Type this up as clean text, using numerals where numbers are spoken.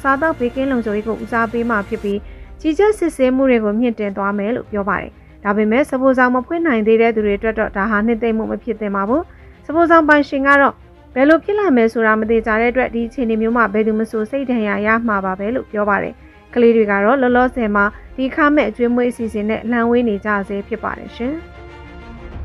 စားသောက်ဘေးကင်းလုံခြုံရေးကိုဦးစားပေးမှဖြစ်ပြီးကြီးကြပ်စစ်ဆေးမှုတွေကိုမြင့်တင်သွားမယ်လို့ပြောပါတယ်။ဒါပေမဲ့စပိုဆောင်မဖွင့်နိုင်သေးတဲ့သူတွေအတွက်တော့ဒါဟာနှစ်သိမ့်မှုမဖြစ်သင့်ပါဘူး။စပိုဆောင်ပိုင်ရှင်ကတော့ဘယ်လိုဖြစ်လာမယ်ဆိုတာမသိကြတဲ့အတွက်ဒီအခြေအနေမျိုးမှာဘယ်သူမှမဆိုစိတ်ဒဏ်ရာရမှာပါပဲလို့ပြောပါတယ်။ကလေးတွေကတော့လောလောဆယ်မှာဒီခါမဲ့အကျွေးမွေးအစီအစဉ်နဲ့လမ်းဝေးနေကြဆဲဖြစ်ပါတယ်ရှင်။